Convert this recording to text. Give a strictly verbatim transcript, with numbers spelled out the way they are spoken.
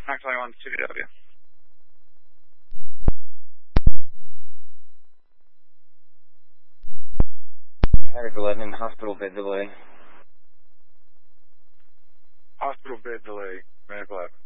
nine twenty-one to C D W. Attic eleven, hospital bed delay. Hospital bed delay, Attic eleven.